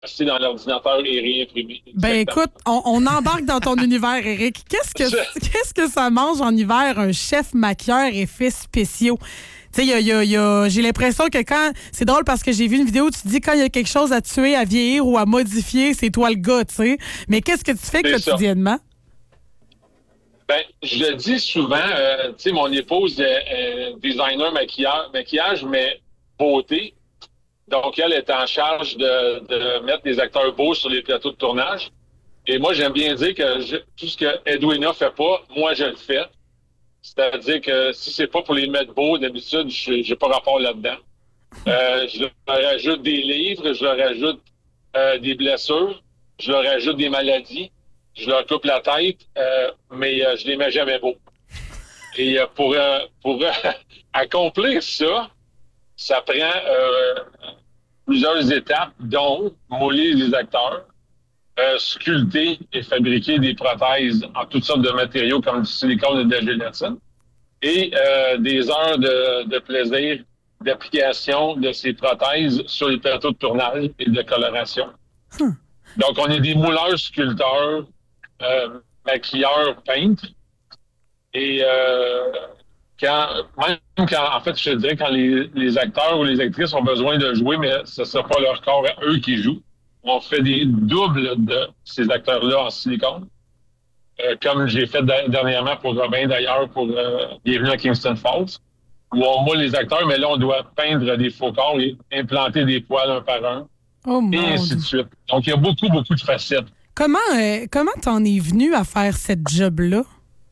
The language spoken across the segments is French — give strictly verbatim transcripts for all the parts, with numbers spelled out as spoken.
rester dans l'ordinateur et réimprimer. Ben Exactement. écoute, on, on embarque dans ton univers, Éric. Qu'est-ce que Je- qu'est-ce que ça mange en hiver, un chef maquilleur effets spéciaux? Tu sais, y a- y a- y a- j'ai l'impression que quand... C'est drôle parce que j'ai vu une vidéo où tu dis quand il y a quelque chose à tuer, à vieillir ou à modifier, c'est toi le gars, tu sais. Mais qu'est-ce que tu fais C'est ça. quotidiennement? Ben, je le dis souvent, euh, tu sais, mon épouse est, est designer maquillage, maquillage, mais beauté. Donc, elle est en charge de, de mettre des acteurs beaux sur les plateaux de tournage. Et moi, j'aime bien dire que je- tout ce que Edwina fait pas, moi, je le fais. C'est-à-dire que si c'est pas pour les mettre beaux, d'habitude, je j'ai pas rapport là-dedans. Euh, je leur rajoute des livres, je leur rajoute euh, des blessures, je leur rajoute des maladies, je leur coupe la tête, euh, mais euh, je les mets jamais beaux. Et euh, pour, euh, pour euh, accomplir ça, ça prend euh, plusieurs étapes, dont mouler les acteurs, euh, sculpter et fabriquer des prothèses en toutes sortes de matériaux comme du silicone et de la gélatine, et euh, des heures de, de plaisir d'application de ces prothèses sur les plateaux de tournage et de coloration. Hum. Donc, on est des mouleurs, sculpteurs, euh, maquilleurs, peintres. Et euh, quand, même quand, en fait, je te dirais, quand les, les acteurs ou les actrices ont besoin de jouer, mais ce ne sera pas leur corps à eux qui jouent, on fait des doubles de ces acteurs-là en silicone. Euh, comme j'ai fait da- dernièrement pour Robin, d'ailleurs, pour euh, Bienvenue à Kingston Falls, où on moule les acteurs, mais là, on doit peindre des faux corps et implanter des poils un par un, Oh et mon ainsi Dieu. de suite. Donc, il y a beaucoup, beaucoup de facettes. Comment euh, comment t'en es venu à faire cette job-là?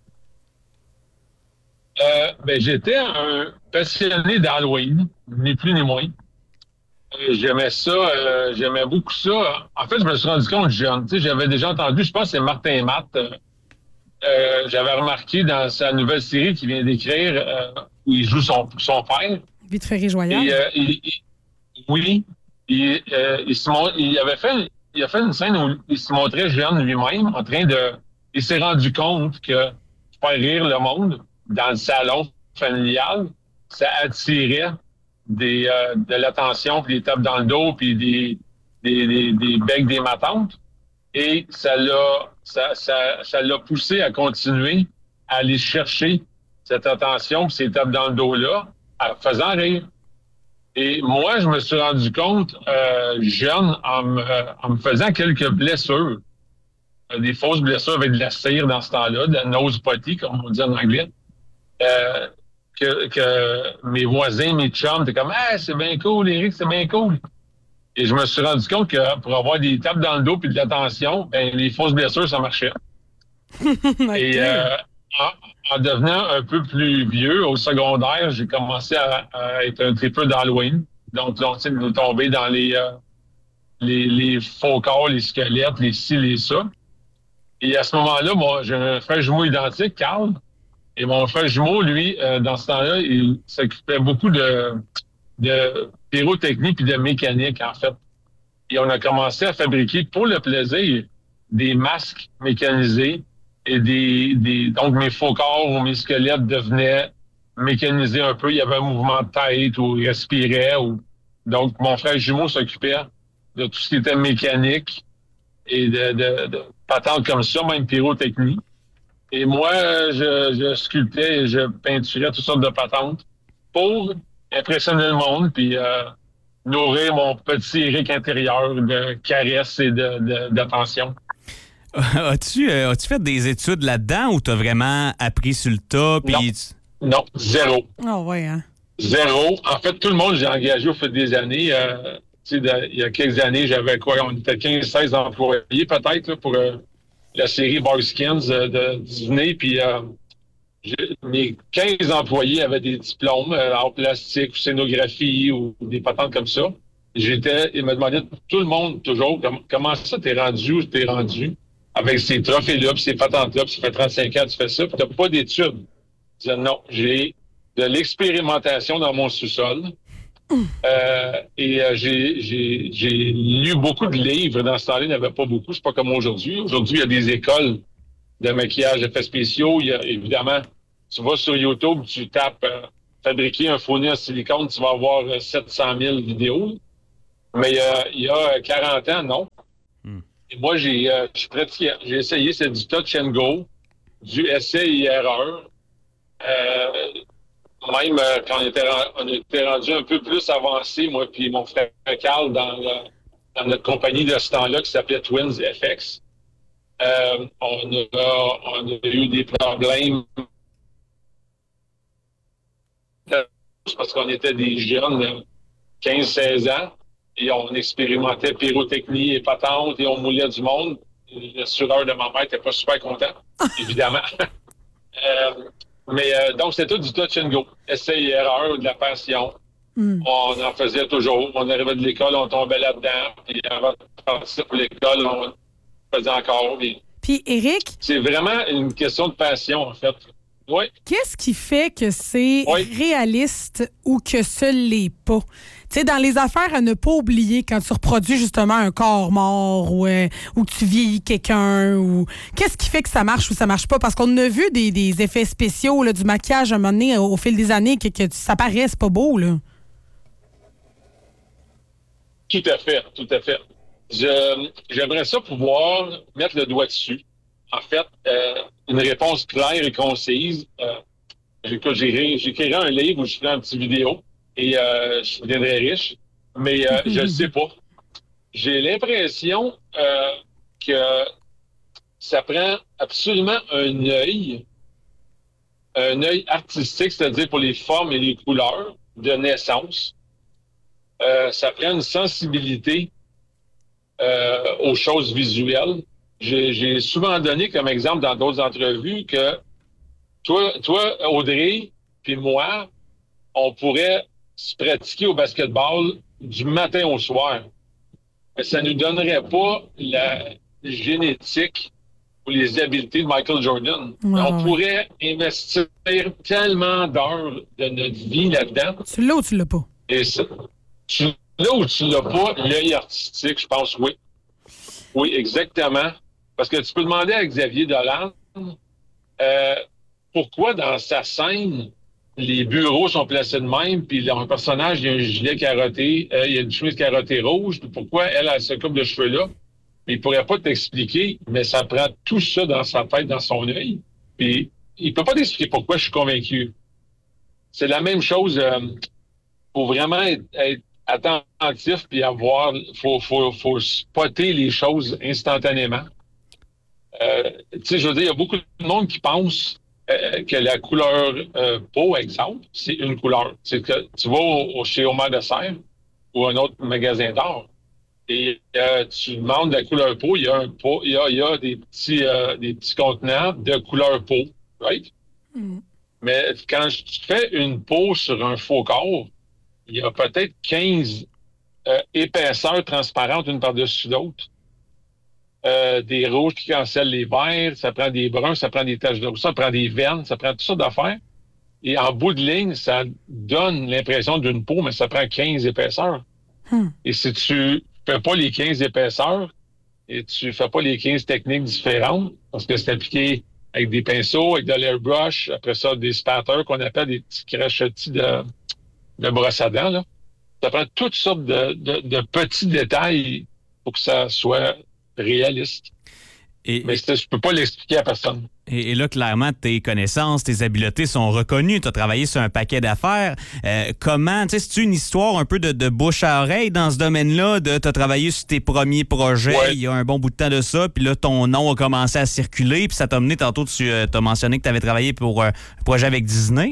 Euh, ben, j'étais un passionné d'Halloween, ni plus ni moins. Euh, j'aimais ça, euh, j'aimais beaucoup ça. En fait, je me suis rendu compte jeune. Tu sais, j'avais déjà entendu, je pense que c'est Martin et Matt. euh, euh, j'avais remarqué dans sa nouvelle série qu'il vient d'écrire, euh, où il joue son, son père. Vite Ferry Joyal. Et euh, il, il- oui, il, euh, il, se mon- il avait fait, il a fait une scène où il se montrait jeune lui-même, en train de. Il s'est rendu compte que faire rire le monde dans le salon familial, ça attirait des, euh, de l'attention, puis des tapes dans le dos, puis des, des, des, des becs des matantes. Et ça l'a, ça, ça, ça l'a poussé à continuer à aller chercher cette attention, puis ces tapes dans le dos-là, en faisant rire. Et moi, je me suis rendu compte, euh, jeune, en me, en me faisant quelques blessures, euh, des fausses blessures avec de la cire dans ce temps-là, de la nose potty, comme on dit en anglais, euh, que, que mes voisins, mes chums, étaient comme « Ah, c'est bien cool, Éric, c'est bien cool ». Et je me suis rendu compte que pour avoir des tapes dans le dos et de l'attention, ben, les fausses blessures, ça marchait. OK. Et euh, en, en devenant un peu plus vieux, au secondaire, j'ai commencé à, à être un tripeux d'Halloween. Donc, là, on sait de tomber dans les, euh, les, les faux corps, les squelettes, les ci, les ça. Et à ce moment-là, moi, j'ai un frère jumeau identique, Carl. Et mon frère jumeau, lui, euh, dans ce temps-là, il s'occupait beaucoup de, de pyrotechnie puis de mécanique, en fait. Et on a commencé à fabriquer, pour le plaisir, des masques mécanisés et des, des donc mes faux corps ou mes squelettes devenaient mécanisés un peu. Il y avait un mouvement de tête ou il respirait. Ou... Donc, mon frère jumeau s'occupait de tout ce qui était mécanique et de, de, de patentes comme ça, même pyrotechnie. Et moi, je, je sculptais et je peinturais toutes sortes de patentes pour impressionner le monde, puis euh, nourrir mon petit Éric intérieur de caresses et de, de, d'attention. As-tu, euh, as-tu fait des études là-dedans ou t'as vraiment appris sur le tas? Puis Non. tu- Non, zéro. Ah ouais, hein? Zéro. En fait, tout le monde, j'ai engagé au fil des années. Euh, tu sais, de- il y a quelques années, j'avais quoi? On était quinze seize employés peut-être là, pour euh, la série Boy Skins euh, de Disney. Puis euh, j'ai- mes quinze employés avaient des diplômes euh, en plastique ou scénographie ou, ou des patentes comme ça. J'étais, ils me demandaient tout le monde toujours comment, comment ça t'es rendu où t'es rendu avec ces trophées-là, puis ces patentes-là, puis ça fait trente-cinq ans que tu fais ça, puis t'as pas d'études. Je disais non, j'ai de l'expérimentation dans mon sous-sol. Euh, et euh, j'ai, j'ai, j'ai lu beaucoup de livres. Dans ce temps-là, il n'y en avait pas beaucoup. C'est pas comme aujourd'hui. Aujourd'hui, il y a des écoles de maquillage, d'effets spéciaux. Il y a, évidemment, tu vas sur YouTube, tu tapes euh, fabriquer un faux nez en silicone, tu vas avoir euh, sept cent mille vidéos. Mais euh, il y a quarante ans, non. Hmm. Et moi, j'ai, euh, je suis pratiquant. J'ai essayé, c'est du touch and go, du essai et erreur. Euh, même euh, quand on était, on était rendu un peu plus avancé, moi puis mon frère Carl, dans, le, dans notre compagnie de ce temps-là qui s'appelait Twins F X, euh, on, a, on a eu des problèmes parce qu'on était des jeunes, quinze seize ans, et on expérimentait pyrotechnie et patente, et on moulait du monde. Le sureur de ma mère n'était pas super content, évidemment. euh, mais euh, donc, c'était tout du touch and go. Essai et erreur, de la passion. Mm. On en faisait toujours. On arrivait de l'école, on tombait là-dedans. Puis avant de partir pour l'école, on faisait encore. Puis, puis Éric? C'est vraiment une question de passion, en fait. Oui. Qu'est-ce qui fait que c'est oui. réaliste ou que ce l'est pas? Tu sais, dans les affaires à ne pas oublier quand tu reproduis justement un corps mort ou, euh, ou que tu vieillis quelqu'un ou qu'est-ce qui fait que ça marche ou ça marche pas? Parce qu'on a vu des, des effets spéciaux, là, du maquillage à un moment donné au, au fil des années que, que ça paraît, c'est pas beau, là. Tout à fait, tout à fait. Je, j'aimerais ça pouvoir mettre le doigt dessus. En fait, euh, une réponse claire et concise. Euh, j'ai, j'écrirai un livre où je ferai une petite vidéo et euh, je deviendrai riche, mais euh, je ne sais pas. J'ai l'impression euh, que ça prend absolument un œil, un œil artistique, c'est-à-dire pour les formes et les couleurs de naissance. Euh, ça prend une sensibilité euh, aux choses visuelles. J'ai, j'ai souvent donné comme exemple dans d'autres entrevues que toi, toi Audrey, puis moi, on pourrait se pratiquer au basketball du matin au soir. Mais ça ne nous donnerait pas la génétique ou les habiletés de Michael Jordan. Ouais, on ouais. pourrait investir tellement d'heures de notre vie là-dedans. Tu l'as ou tu l'as pas? Et ça, tu l'as ou tu l'as pas, l'œil artistique, je pense, oui. Oui, exactement. Parce que tu peux demander à Xavier Dolan euh, pourquoi dans sa scène, les bureaux sont placés de même, puis leur personnage, il y a un gilet carotté, euh, il y a une chemise carottée rouge, puis pourquoi elle a ce coupe de cheveux-là. Mais il pourrait pas t'expliquer, mais ça prend tout ça dans sa tête, dans son œil. Puis il peut pas t'expliquer pourquoi je suis convaincu. C'est la même chose. Euh, faut vraiment être, être attentif puis avoir, faut, faut, faut spotter les choses instantanément. Euh, tu sais, je veux dire, il y a beaucoup de monde qui pense euh, que la couleur euh, peau, exemple, c'est une couleur. C'est que tu vas au, au, chez Omar de Serre ou un autre magasin d'art et euh, tu demandes la couleur peau, il y a un pot, il y a, il y a des petits euh, des petits contenants de couleur peau, right? Mm. Mais quand tu fais une peau sur un faux corps, il y a peut-être quinze euh, épaisseurs transparentes une par-dessus l'autre. Euh, des rouges qui cancellent les verts, ça prend des bruns, ça prend des taches de rouge, ça prend des veines, ça prend toutes sortes d'affaires. Et en bout de ligne, ça donne l'impression d'une peau, mais ça prend quinze épaisseurs. Hmm. Et si tu fais pas les quinze épaisseurs et tu fais pas les quinze techniques différentes, parce que c'est appliqué avec des pinceaux, avec de l'airbrush, après ça, des spatters qu'on appelle des petits crachetis de, de brosse à dents, là. Ça prend toutes sortes de, de, de petits détails pour que ça soit réaliste. Et, mais je peux pas l'expliquer à personne. Et, et là, clairement, tes connaissances, tes habiletés sont reconnues. Tu as travaillé sur un paquet d'affaires. Euh, comment, tu sais, c'est-tu une histoire un peu de, de bouche à oreille dans ce domaine-là? Tu as travaillé sur tes premiers projets ouais. Il y a un bon bout de temps de ça, puis là, ton nom a commencé à circuler, puis ça t'a mené, tantôt, tu euh, as mentionné que tu avais travaillé pour euh, un projet avec Disney.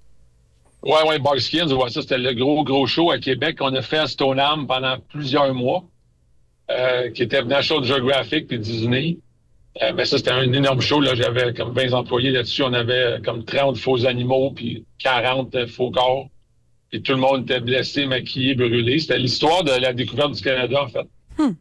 Oui, oui, Barskins, ouais, ça, c'était le gros, gros show à Québec qu'on a fait à Stoneham pendant plusieurs mois. Euh, qui était National Geographic puis Disney. Euh, mais ça, c'était un énorme show. Là. J'avais comme vingt employés là-dessus. On avait comme trente faux animaux puis quarante faux corps. Et tout le monde était blessé, maquillé, brûlé. C'était l'histoire de la découverte du Canada, en fait. Hmm.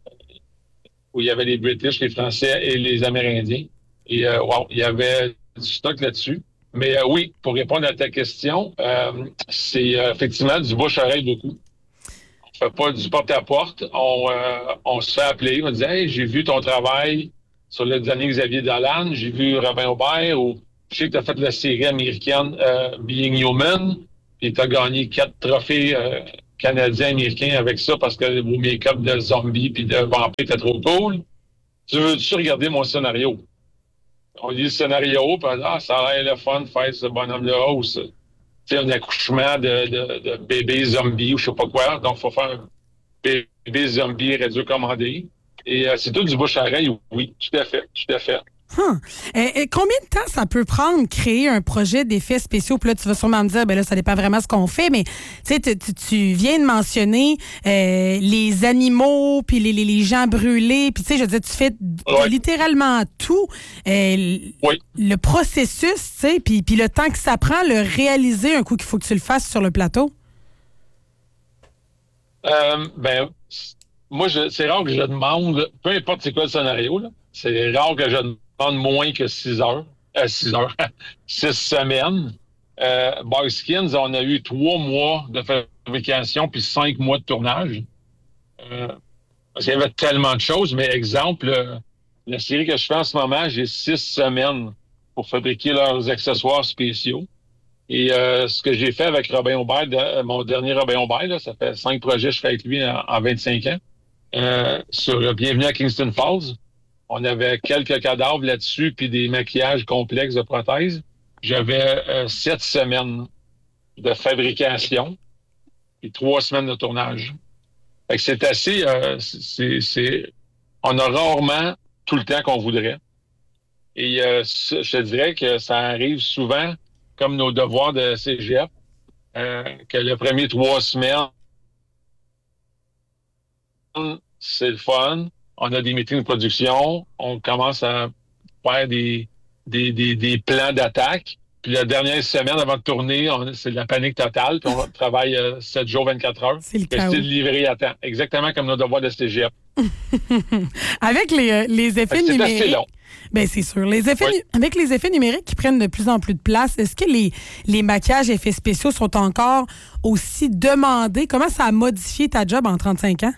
Où il y avait les British, les Français et les Amérindiens. Et euh, wow, il y avait du stock là-dessus. Mais euh, oui, pour répondre à ta question, euh, c'est euh, effectivement du bouche-oreille beaucoup. On fait pas du porte-à-porte. On, euh, on se fait appeler. On dit « Hey, j'ai vu ton travail sur le dernier Xavier Dolan. J'ai vu Robin Aubert. » Ou « Je sais que tu as fait la série américaine euh, Being Human. Puis tu as gagné quatre trophées, euh, Canadiens, Américains avec ça parce que vos make-up de zombies puis de vampires étaient trop cool. Tu veux-tu regarder mon scénario? On lit le scénario, puis ah, ça a l'air le fun de faire ce bonhomme-là, ou ça. Tu sais, un accouchement de, de, de bébé zombie ou je sais pas quoi. Donc, il faut faire un bébé zombie réduit commandé. Et euh, c'est tout du bouche-à-oreille, oui, tout à fait, tout à fait. Hum. Et, et combien de temps ça peut prendre créer un projet d'effets spéciaux? Puis là, tu vas sûrement me dire, ben là, ça dépend vraiment de ce qu'on fait, mais tu sais, tu, tu viens de mentionner euh, les animaux, puis les, les, les gens brûlés, puis tu sais, je veux dire, tu fais ouais. littéralement tout. Euh, oui. Le processus, tu sais, puis, puis le temps que ça prend, le réaliser un coup qu'il faut que tu le fasses sur le plateau. Euh, ben, moi, je, c'est rare que je demande, peu importe c'est quoi le scénario, là, c'est rare que je demande moins que six heures, euh, six heures, six semaines. Euh, Boyskins, on a eu trois mois de fabrication puis cinq mois de tournage. Euh, parce qu'il y avait tellement de choses, mais exemple, euh, la série que je fais en ce moment, j'ai six semaines pour fabriquer leurs accessoires spéciaux. Et euh, ce que j'ai fait avec Robin Aubert, de, mon dernier Robin Aubert, là, ça fait cinq projets que je fais avec lui en, en vingt-cinq ans, euh, sur Bienvenue à Kingston Falls. On avait quelques cadavres là-dessus, puis des maquillages complexes de prothèses. J'avais euh, sept semaines de fabrication et trois semaines de tournage. Fait que c'est assez... Euh, c'est, c'est, on a rarement tout le temps qu'on voudrait. Et euh, je te dirais que ça arrive souvent, comme nos devoirs de cégep, euh, que les premiers trois semaines, c'est le fun. On a des meetings de production, on commence à faire des, des, des, des plans d'attaque. Puis la dernière semaine avant de tourner, on, c'est de la panique totale. Puis on travaille euh, sept jours, vingt-quatre heures. C'est le chaos. C'est de livrer à temps. Exactement comme nos devoirs de cégep. Avec les, euh, les effets c'est numériques. C'est assez long. Bien, c'est sûr. Les effets, oui. Avec les effets numériques qui prennent de plus en plus de place, est-ce que les, les maquillages et effets spéciaux sont encore aussi demandés? Comment ça a modifié ta job en trente-cinq ans?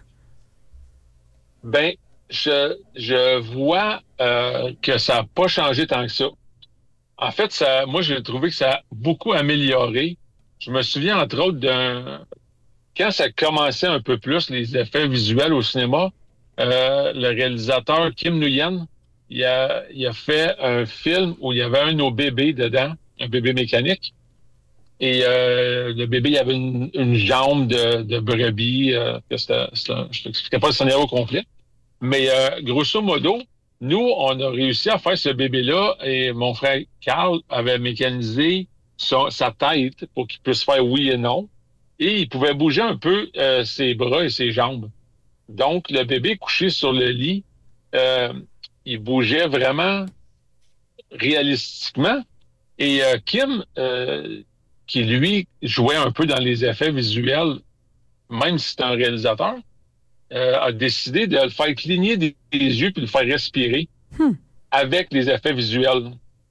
Bien, je, je vois euh, que ça n'a pas changé tant que ça. En fait, ça, moi, j'ai trouvé que ça a beaucoup amélioré. Je me souviens, entre autres, d'un... Quand ça commençait un peu plus, les effets visuels au cinéma, euh, le réalisateur Kim Nguyen, il a, il a fait un film où il y avait un de nos bébés dedans, un bébé mécanique. Et euh, le bébé, il avait une, une jambe de, de brebis. Euh, c'était, c'était, je ne t'expliquais pas le scénario au complet. Mais euh, grosso modo, nous, on a réussi à faire ce bébé-là et mon frère Carl avait mécanisé sa, sa tête pour qu'il puisse faire oui et non. Et il pouvait bouger un peu euh, ses bras et ses jambes. Donc, le bébé couché sur le lit, euh, il bougeait vraiment réalistiquement. Et euh, Kim, euh, qui lui jouait un peu dans les effets visuels, même si c'est un réalisateur, euh, a décidé de le faire cligner des, des yeux puis de le faire respirer hmm. avec les effets visuels.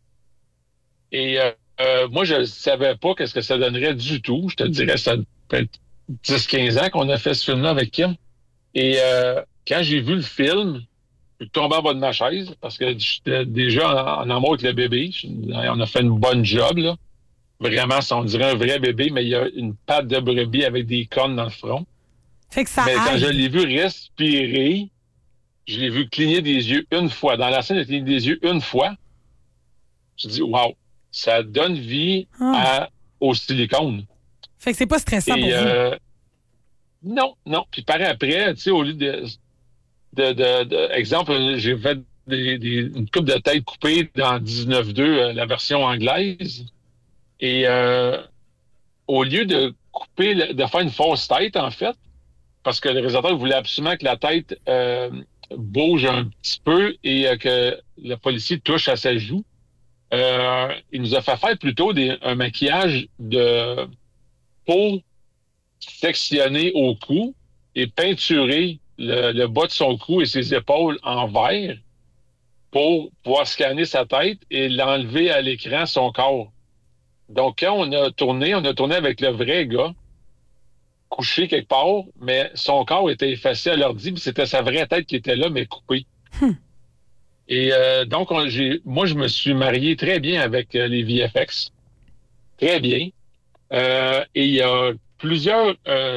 Et euh, euh, moi, je ne savais pas qu'est-ce que ça donnerait du tout. Je te dirais, ça fait dix quinze ans qu'on a fait ce film-là avec Kim. Et euh, quand j'ai vu le film, je suis tombé en bas de ma chaise parce que j'étais déjà en, en amour avec le bébé. On a fait une bonne job, là. Vraiment, on dirait un vrai bébé, mais il y a une patte de brebis avec des cornes dans le front. Fait que ça mais aide. Quand je l'ai vu respirer, je l'ai vu cligner des yeux une fois. Dans la scène, il a cligné des yeux une fois. Je dis, wow, ça donne vie ah. à, au silicone. Fait que c'est pas stressant Et, pour euh, vous. Non, non. Puis par après, tu sais, au lieu de, de, de, de... Exemple, j'ai fait des, des, une coupe de tête coupée dans dix-neuf deux, euh, la version anglaise. Et euh, au lieu de couper, de faire une fausse tête, en fait, parce que le réalisateur voulait absolument que la tête euh, bouge un petit peu et euh, que le policier touche à sa joue, euh, il nous a fait faire plutôt des, un maquillage de peau sectionné au cou et peinturer le, le bas de son cou et ses épaules en vert pour pouvoir scanner sa tête et l'enlever à l'écran son corps. Donc, quand on a tourné, on a tourné avec le vrai gars, couché quelque part, mais son corps était effacé à l'ordi, puis c'était sa vraie tête qui était là, mais coupée. Hmm. Et euh, donc, on, j'ai, moi, je me suis marié très bien avec euh, les V F X. Très bien. Euh, et il y a plusieurs euh,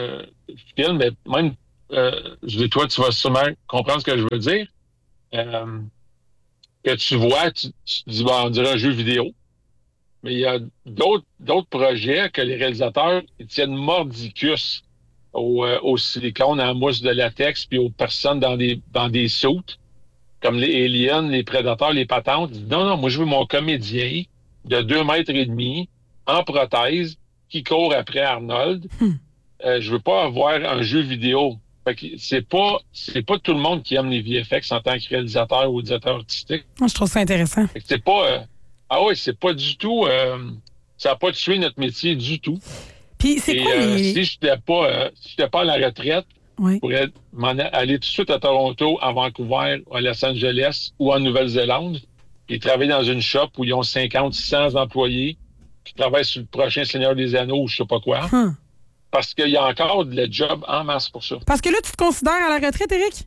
Phil, mais même, euh, je dis, toi, tu vas sûrement comprendre ce que je veux dire. Euh, que tu vois, tu, tu dis, bon, on dirait un jeu vidéo. Mais il y a d'autres, d'autres projets que les réalisateurs ils tiennent mordicus au, euh, au silicone en mousse de latex puis aux personnes dans des, dans des soutes, comme les aliens, les prédateurs, les patentes. Ils disent, non, non, moi, je veux mon comédien de deux mètres et demi, en prothèse, qui court après Arnold. Hmm. Euh, je veux pas avoir un jeu vidéo. Fait que c'est pas, c'est pas tout le monde qui aime les V F X en tant que réalisateur ou directeur artistique. Moi, je trouve ça intéressant. Fait que c'est pas, euh, ah oui, c'est pas du tout, euh, ça n'a pas tué notre métier du tout. Puis c'est Et, quoi euh, les... si je n'étais pas, euh, si j'étais pas à la retraite, Oui. je pourrais m'en a- aller tout de suite à Toronto, à Vancouver, à Los Angeles ou en Nouvelle-Zélande et travailler dans une shop où ils ont cinquante, six cents employés qui travaillent sur le prochain Seigneur des Anneaux ou je sais pas quoi. Hum. Parce qu'il y a encore de la job en masse pour ça. Parce que là, tu te considères à la retraite, Éric?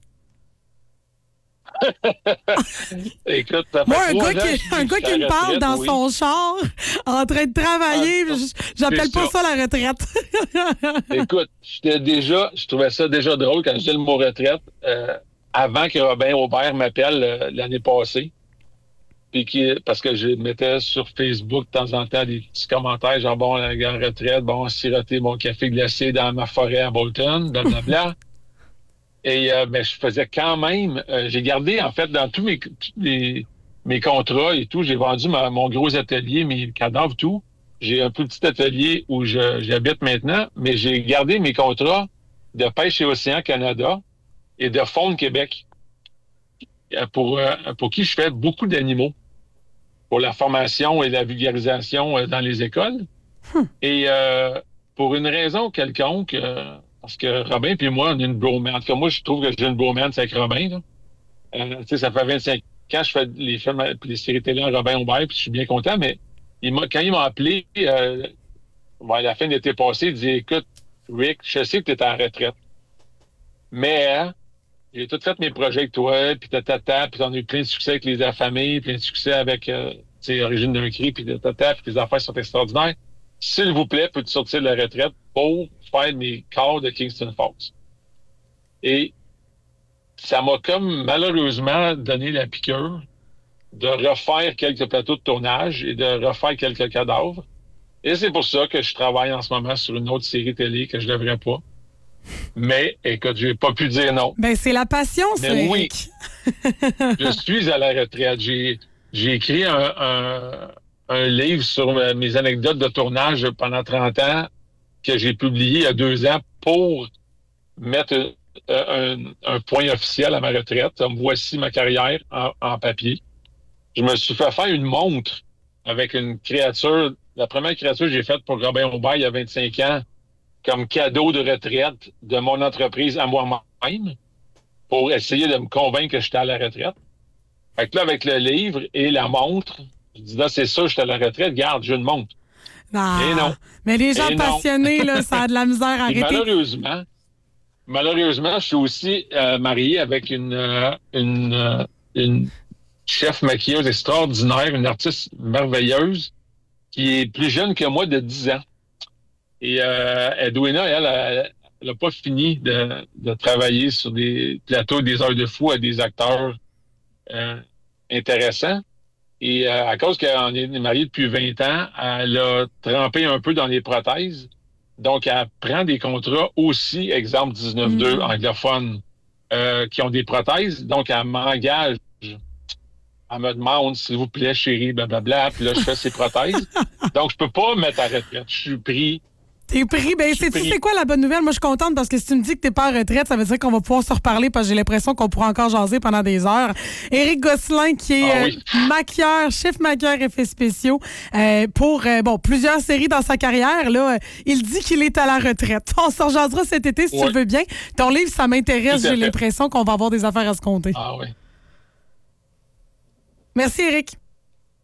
Écoute, ça fait Moi, un trois gars ans qui, que je suis un gars à qui la me parle retraite, dans oui. son char, en train de travailler, Ah, je- j'appelle c'est pas ça. ça la retraite. Écoute, j'étais déjà, je trouvais ça déjà drôle quand je disais le mot retraite, euh, avant que Robin Aubert m'appelle euh, l'année passée. Puis qui, parce que je mettais sur Facebook de temps en temps des petits commentaires, genre bon, la grande retraite, bon, siroter mon café glacé dans ma forêt à Bolton, blablabla. Et euh, ben, je faisais quand même, euh, j'ai gardé en fait dans tous mes, tous les- mes contrats et tout, j'ai vendu ma- mon gros atelier, mes cadavres, tout. J'ai un plus petit atelier où je- j'habite maintenant, mais j'ai gardé mes contrats de Pêche et Océan Canada et de Faune Québec euh, pour, euh, pour qui je fais beaucoup d'animaux pour la formation et la vulgarisation euh, dans les écoles. Hum. Et euh, pour une raison quelconque, euh, parce que Robin puis moi, on a une bromance. En tout cas, moi, je trouve que j'ai une bromance avec Robin. Là. Euh, tu sais, ça fait vingt-cinq ans que je fais les films puis les séries télé en Robin Aubert, puis je suis bien content, mais il m'a, quand il m'a appelé euh, bon, à la fin de l'été passé, il dit, écoute, Rick, je sais que tu es en retraite, mais hein, j'ai tout fait mes projets avec toi, puis tatata, puis on a eu plein de succès avec les affamés, plein de succès avec, euh, tu sais, Origine d'un cri, puis tatata, puis tes affaires sont extraordinaires. S'il vous plaît, peux-tu sortir de la retraite pour faire mes corps de Kingston Falls? Et ça m'a comme malheureusement donné la piqûre de refaire quelques plateaux de tournage et de refaire quelques cadavres. Et c'est pour ça que je travaille en ce moment sur une autre série télé que je devrais pas. Mais, écoute, j'ai pas pu dire non. Ben, c'est la passion, ça, Mais oui. Éric. Je suis à la retraite. J'ai, j'ai écrit un, un, un livre sur mes anecdotes de tournage pendant trente ans que j'ai publié il y a deux ans pour mettre un, un point officiel à ma retraite. Me voici ma carrière en, en papier. Je me suis fait faire une montre avec une créature. La première créature que j'ai faite pour Robin Aubert il y a vingt-cinq ans comme cadeau de retraite de mon entreprise à moi-même pour essayer de me convaincre que j'étais à la retraite. Fait que là, avec le livre et la montre, je dis là, c'est ça, j'étais à la retraite. Garde, j'ai une montre. Ah, Et non. mais les gens Et non. passionnés, là, ça a de la misère à Et arrêter. malheureusement, malheureusement, je suis aussi euh, marié avec une, euh, une, euh, une chef maquilleuse extraordinaire, une artiste merveilleuse qui est plus jeune que moi de dix ans. Et euh, Edwina, elle, elle n'a pas fini de, de travailler sur des plateaux des heures de fou à des acteurs euh, intéressants. Et euh, à cause qu'on est mariés depuis vingt ans, elle a trempé un peu dans les prothèses. Donc, elle prend des contrats aussi, exemple dix-neuf deux, Mm. anglophones, euh, qui ont des prothèses. Donc, elle m'engage. Elle me demande, s'il vous plaît, chérie, blablabla. Puis là, je fais ses prothèses. Donc, je peux pas me mettre à retraite. Je suis pris. T'es pris. Ben, Je suis sais-tu pris. c'est quoi la bonne nouvelle? Moi, je suis contente parce que si tu me dis que t'es pas en retraite, ça veut dire qu'on va pouvoir se reparler parce que j'ai l'impression qu'on pourra encore jaser pendant des heures. Éric Gosselin, qui est Ah euh, oui. maquilleur, chef maquilleur effets spéciaux euh, pour euh, bon plusieurs séries dans sa carrière. Là, euh, il dit qu'il est à la retraite. On se rejasera cet été si Ouais. tu veux bien. Ton livre, ça m'intéresse. Tout à J'ai fait. l'impression qu'on va avoir des affaires à se compter. Ah oui. Merci, Éric.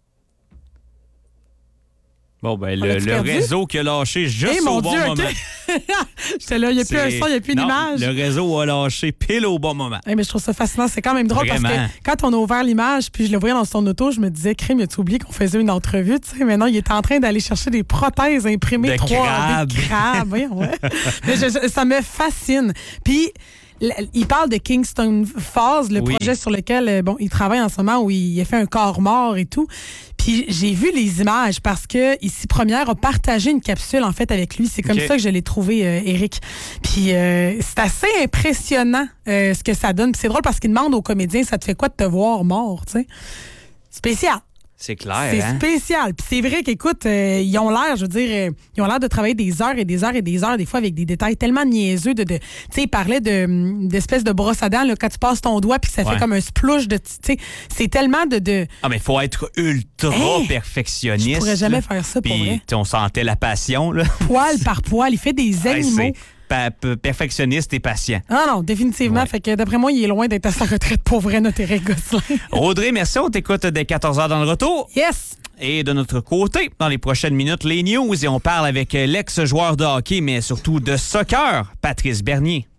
Bon, ben, On le, l'a-tu le perdu? réseau qui a lâché juste Eh, mon au bon Dieu, OK. moment. J'étais là, il n'y a plus un son, il n'y a plus non, d'image. Le réseau a lâché pile au bon moment. Hey, mais je trouve ça fascinant. C'est quand même drôle Vraiment. parce que quand on a ouvert l'image puis je le voyais dans son auto, je me disais, crime, as-tu oublié qu'on faisait une entrevue? Tu sais, maintenant, il est en train d'aller chercher des prothèses imprimées De trois D crabes. de crabes. Voyons, ouais. Mais je- je- ça me fascine. Puis, l- il parle de Kingston Falls, le Oui. projet sur lequel euh, bon, il travaille en ce moment où il a fait un corps mort et tout. Puis j'ai vu les images parce que Ici Première a partagé une capsule en fait avec lui. C'est comme OK. ça que je l'ai trouvé, euh, Éric. Puis euh, c'est assez impressionnant euh, ce que ça donne. Puis c'est drôle parce qu'il demande aux comédiens, ça te fait quoi de te voir mort, tu sais? Spécial. C'est clair, C'est hein? spécial. Puis c'est vrai qu'écoute, euh, ils ont l'air, je veux dire, euh, ils ont l'air de travailler des heures et des heures et des heures, des fois avec des détails tellement niaiseux. De, de, tu sais, il parlait de, hum, d'espèce de brosse à dents, là, quand tu passes ton doigt puis que ça Ouais. fait comme un splouche de, tu sais, c'est tellement de, de Ah, mais il faut être ultra Hey! perfectionniste. Je pourrais jamais là. faire ça pour Puis, vrai. tu sais, on sentait la passion, là. poil par poil. Il fait des Hey, animaux. c'est pa- pa- perfectionniste et patient. Ah non, définitivement. Ouais. Fait que d'après moi, il est loin d'être à sa retraite pour vrai, notre Éric Gosselin. Audrey, merci. On t'écoute dès quatorze heures dans le retour. Yes! Et de notre côté, dans les prochaines minutes, les news. Et on parle avec l'ex-joueur de hockey, mais surtout de soccer, Patrice Bernier.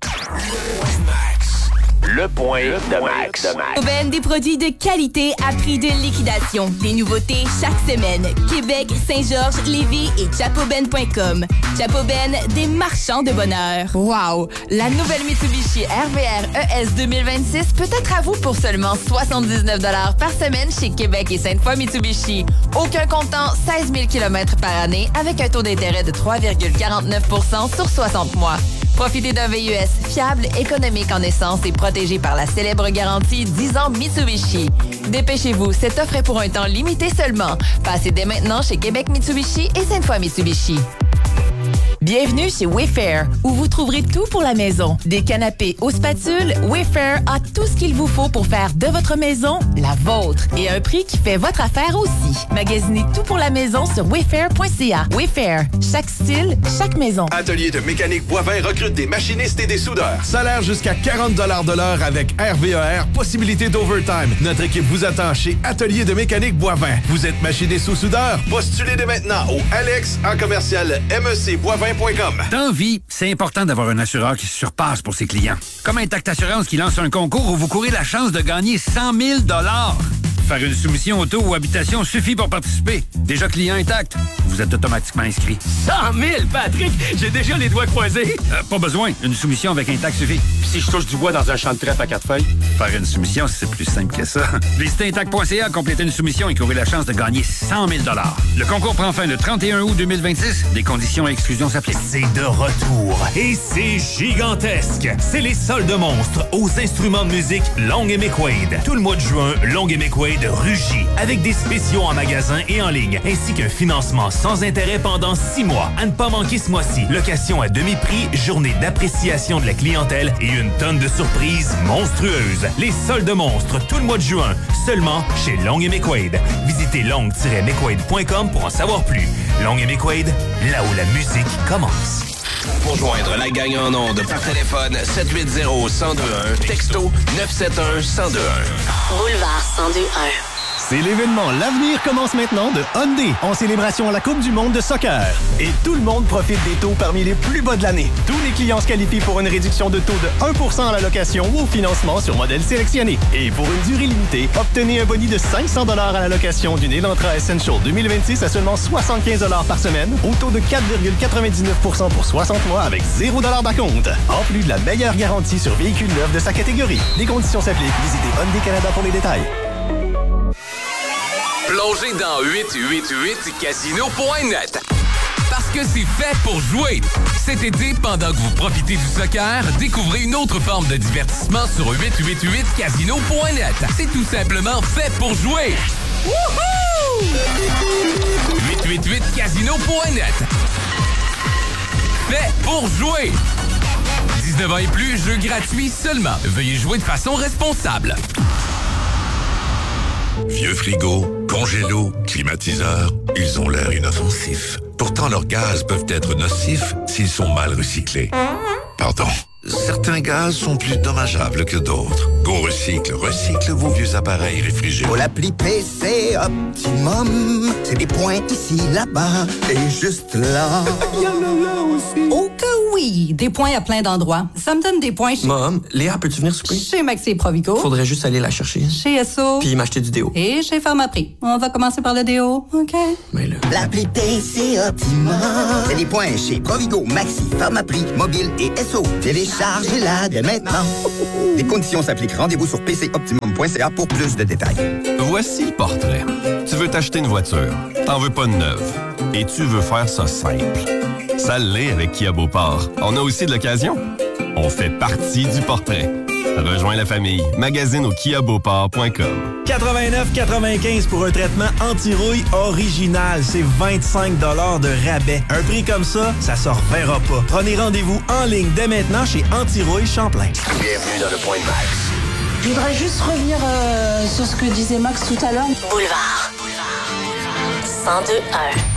Le point de Max. Aubaine, des produits de qualité à prix de liquidation. Des nouveautés chaque semaine. Québec, Saint-Georges, Lévis et chapoben point com. Chapoben, des marchands de bonheur. Wow! La nouvelle Mitsubishi R V R E S deux mille vingt-six peut être à vous pour seulement soixante-dix-neuf dollars par semaine chez Québec et Sainte-Foy Mitsubishi. Aucun comptant, seize mille kilomètres par année avec un taux d'intérêt de trois virgule quarante-neuf pour cent sur soixante mois. Profitez d'un V U S fiable, économique en essence et protégé par la célèbre garantie dix ans Mitsubishi. Dépêchez-vous, cette offre est pour un temps limité seulement. Passez dès maintenant chez Québec Mitsubishi et Sainte-Foy Mitsubishi. Bienvenue chez Wayfair, où vous trouverez tout pour la maison. Des canapés aux spatules, Wayfair a tout ce qu'il vous faut pour faire de votre maison la vôtre. Et un prix qui fait votre affaire aussi. Magasinez tout pour la maison sur wayfair point c a. Wayfair, chaque style, chaque maison. Atelier de mécanique Boivin recrute des machinistes et des soudeurs. Salaire jusqu'à quarante dollars de l'heure avec R V E R, possibilité d'overtime. Notre équipe vous attend chez Atelier de mécanique Boivin. Vous êtes machiniste ou soudeur? Postulez dès maintenant au Alex en commercial M E C Boivin point com. Dans vie, c'est important d'avoir un assureur qui se surpasse pour ses clients. Comme Intact Assurance qui lance un concours où vous courez la chance de gagner cent mille dollars. Faire une soumission auto ou habitation suffit pour participer. Déjà client Intact, vous êtes automatiquement inscrit. cent mille, Patrick! J'ai déjà les doigts croisés. Euh, pas besoin, une soumission avec Intact suffit. Puis si je touche du bois dans un champ de trèfle à quatre feuilles? Faire une soumission, c'est plus simple que ça. Visitez intact point c a, complétez une soumission et courez la chance de gagner cent mille dollars. Le concours prend fin le trente et un août deux mille vingt-six. Des conditions et exclusions s'appliquent. C'est de retour et c'est gigantesque. C'est les soldes monstres aux instruments de musique Long et McQuaid. Tout le mois de juin, Long et McQuaid rugit avec des spéciaux en magasin et en ligne, ainsi qu'un financement sans intérêt pendant six mois. À ne pas manquer ce mois-ci, location à demi-prix, journée d'appréciation de la clientèle et une tonne de surprises monstrueuses. Les soldes monstres tout le mois de juin, seulement chez Long et McQuaid. Visitez long tiret mcquaid point com pour en savoir plus. Long et McQuaid, là où la musique commence. Pour joindre la gang en ondes par téléphone, sept huit zéro, un zéro deux un, texto neuf sept un, un zéro deux un. Boulevard cent deux un. C'est l'événement L'avenir commence maintenant de Hyundai en célébration à la Coupe du monde de soccer. Et tout le monde profite des taux parmi les plus bas de l'année. Tous les clients se qualifient pour une réduction de taux de un pour cent à la location ou au financement sur modèle sélectionné. Et pour une durée limitée, obtenez un boni de cinq cents dollars à la location d'une Elantra Essential deux mille vingt-six à seulement soixante-quinze dollars par semaine au taux de quatre virgule quatre-vingt-dix-neuf pour cent pour soixante mois avec zéro dollar d'acompte. En plus de la meilleure garantie sur véhicules neufs de sa catégorie. Les conditions s'appliquent. Visitez Hyundai Canada pour les détails. Plongez dans huit huit huit casino point net. Parce que c'est fait pour jouer. Cet été, pendant que vous profitez du soccer, découvrez une autre forme de divertissement sur huit huit huit casino point net. C'est tout simplement fait pour jouer. Wouhou! huit huit huit casino point net. Fait pour jouer. dix-neuf ans et plus, jeu gratuit seulement. Veuillez jouer de façon responsable. Vieux frigo, congélo, climatiseur, ils ont l'air inoffensifs. Pourtant, leurs gaz peuvent être nocifs s'ils sont mal recyclés. Pardon. Certains gaz sont plus dommageables que d'autres. Go Recycle, recycle vos vieux appareils réfrigérés. Pour l'appli P C Optimum, c'est des points ici, là-bas et juste là. Il y en a là aussi. Oh que oui! Des points à plein d'endroits. Ça me donne des points chez... Mom, Léa, peux-tu venir souper? Chez Maxi et Provigo. Faudrait juste aller la chercher. Chez S O. Puis m'acheter du déo. Et chez Pharmaprix. On va commencer par le déo, OK? Mais là... L'appli P C Optimum, c'est des points chez Provigo, Maxi, Pharmaprix, Mobile et S O. Téléchargez-la dès maintenant. Les conditions s'appliquent. Rendez-vous sur p c optimum point c a pour plus de détails. Voici le portrait. Tu veux t'acheter une voiture, t'en veux pas de neuve, et tu veux faire ça simple. Ça l'est avec Kia Beauport. On a aussi de l'occasion. On fait partie du portrait. Rejoins la famille. Magasine au kia beauport point com. quatre-vingt-neuf quatre-vingt-quinze pour un traitement anti-rouille original. C'est vingt-cinq dollars de rabais. Un prix comme ça, ça se reverra pas. Prenez rendez-vous en ligne dès maintenant chez Anti-Rouille Champlain. Bienvenue dans le Point de Max. Je voudrais juste revenir euh, sur ce que disait Max tout à l'heure. Boulevard. cent deux un.